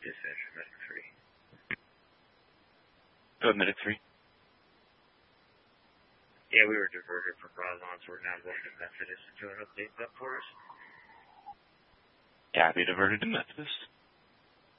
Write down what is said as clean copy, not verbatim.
Dispatcher, medic 3. Go ahead, medic 3. Yeah, we were diverted from Roslyn, so we're now going to Methodist. Do you want to update that for us? Yeah, be diverted to Methodist.